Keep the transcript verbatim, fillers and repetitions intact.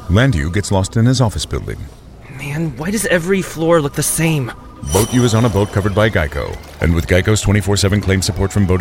Landu gets lost in his office building. Man, why does every floor look the same? Boat U is on a boat covered by Geico. And with Geico's twenty-four seven claim support from boat